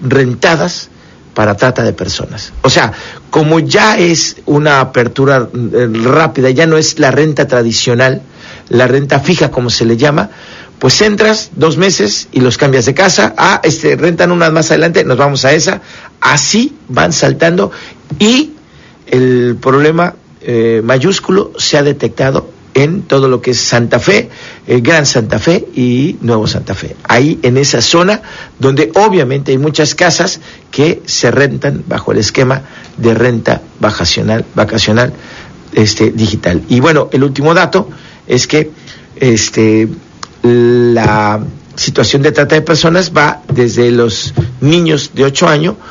rentadas para trata de personas. O sea, como ya es una apertura rápida, ya no es la renta tradicional, la renta fija como se le llama, pues entras 2 meses y los cambias de casa, rentan unas más adelante, nos vamos a esa, así van saltando, y el problema mayúsculo se ha detectado en todo lo que es Santa Fe, Gran Santa Fe y Nuevo Santa Fe. Ahí en esa zona donde obviamente hay muchas casas que se rentan bajo el esquema de renta vacacional digital. Y bueno, el último dato es que la situación de trata de personas va desde los niños de 8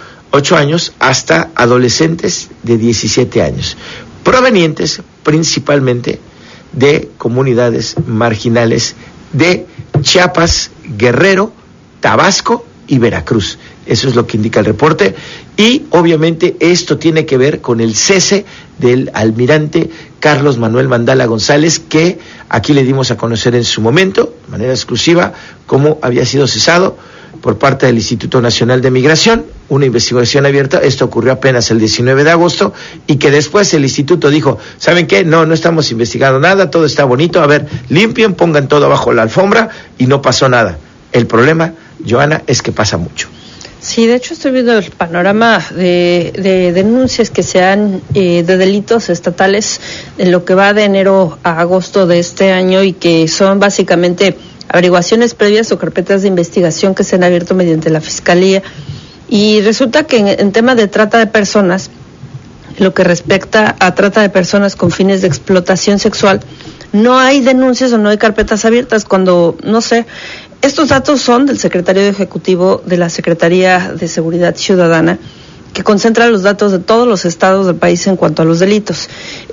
años hasta adolescentes de 17 años, provenientes principalmente de comunidades marginales de Chiapas, Guerrero, Tabasco y Veracruz. Eso es lo que indica el reporte, y obviamente esto tiene que ver con el cese del almirante Carlos Manuel Mandala González, que aquí le dimos a conocer en su momento, de manera exclusiva, cómo había sido cesado por parte del Instituto Nacional de Migración, una investigación abierta. Esto ocurrió apenas el 19 de agosto, y que después el instituto dijo, ¿saben qué? No estamos investigando nada, todo está bonito, a ver, limpien, pongan todo abajo la alfombra, y no pasó nada. El problema, Joana, es que pasa mucho. Sí, de hecho estoy viendo el panorama de denuncias que se han de delitos estatales en lo que va de enero a agosto de este año, y que son básicamente averiguaciones previas o carpetas de investigación que se han abierto mediante la Fiscalía. Y resulta que en tema de trata de personas, lo que respecta a trata de personas con fines de explotación sexual, no hay denuncias o no hay carpetas abiertas cuando, no sé, estos datos son del secretario ejecutivo de la Secretaría de Seguridad Ciudadana, que concentra los datos de todos los estados del país en cuanto a los delitos.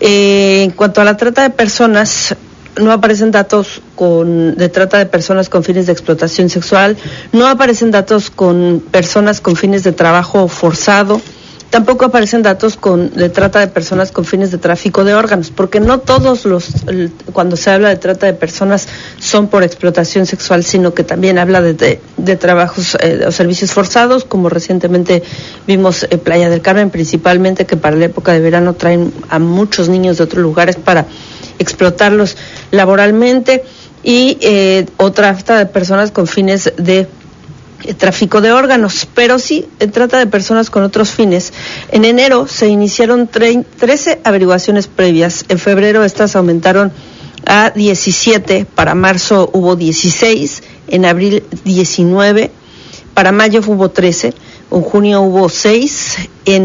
En cuanto a la trata de personas, no aparecen datos de trata de personas con fines de explotación sexual, no aparecen datos con personas con fines de trabajo forzado, tampoco aparecen datos de trata de personas con fines de tráfico de órganos, porque no todos cuando se habla de trata de personas son por explotación sexual, sino que también habla de trabajos o servicios forzados, como recientemente vimos en Playa del Carmen, principalmente, que para la época de verano traen a muchos niños de otros lugares para explotarlos laboralmente, y o trata de personas con fines de tráfico de órganos. Pero sí, trata de personas con otros fines. En enero se iniciaron 13 averiguaciones previas. En febrero estas aumentaron a 17, para marzo hubo 16, en abril 19, para mayo hubo 13, en junio hubo 6,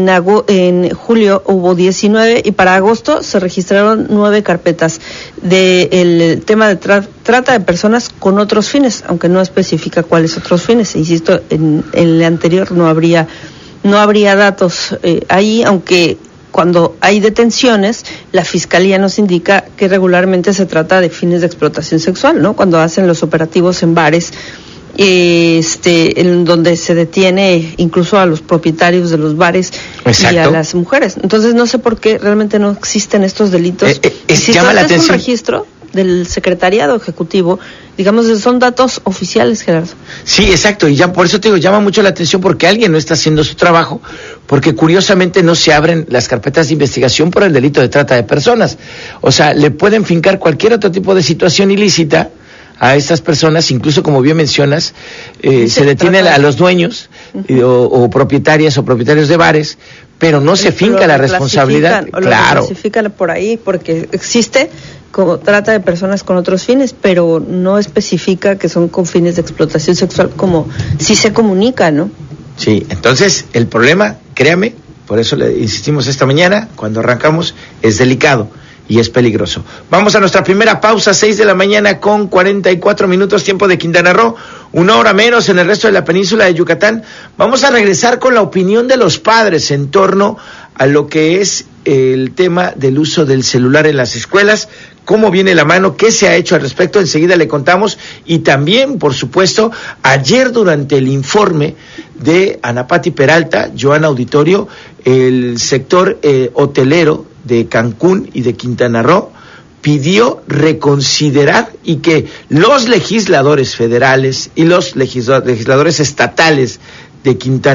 en julio hubo 19, y para agosto se registraron 9 carpetas del tema de trata de personas con otros fines, aunque no especifica cuáles otros fines. Insisto, en el anterior no habría datos ahí, aunque cuando hay detenciones, la Fiscalía nos indica que regularmente se trata de fines de explotación sexual, ¿no? Cuando hacen los operativos en bares, en donde se detiene incluso a los propietarios de los bares. Exacto. Y a las mujeres. Entonces no sé por qué realmente no existen estos delitos. Si llama la atención. Un registro del Secretariado Ejecutivo, digamos, son datos oficiales, Gerardo. Sí, exacto, y ya por eso te digo, llama mucho la atención, porque alguien no está haciendo su trabajo, porque curiosamente no se abren las carpetas de investigación por el delito de trata de personas. O sea, le pueden fincar cualquier otro tipo de situación ilícita a estas personas, incluso como bien mencionas, se detiene a los dueños o propietarias o propietarios de bares, pero no se finca la responsabilidad. Claro. Lo clasifican por ahí, porque existe como trata de personas con otros fines, pero no especifica que son con fines de explotación sexual, como sí se comunica, ¿no? Sí, entonces el problema, créame, por eso le insistimos esta mañana, cuando arrancamos, es delicado y es peligroso. Vamos a nuestra primera pausa, 6 de la mañana con 44 minutos, tiempo de Quintana Roo, 1 hora menos en el resto de la península de Yucatán. Vamos a regresar con la opinión de los padres en torno a lo que es el tema del uso del celular en las escuelas, cómo viene la mano, qué se ha hecho al respecto, enseguida le contamos. Y también, por supuesto, ayer durante el informe de Ana Pati Peralta, Joana Auditorio, el sector hotelero de Cancún y de Quintana Roo pidió reconsiderar y que los legisladores federales y los legisladores estatales de Quintana